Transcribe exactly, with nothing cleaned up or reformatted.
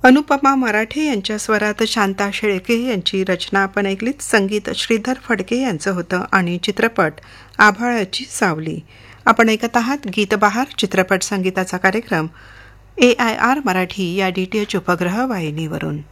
अनुपमा मराठे यांच्या स्वरात शांता शेळके यांची रचना आपण ऐकलीत. संगीत श्रीधर फडके यांचं होतं आणि चित्रपट आभाळाची सावली. आपण ऐकत आहात गीतबहार चित्रपट संगीताचा कार्यक्रम ए आय आर मराठी या डी टी एच उपग्रह वाहिनीवरून.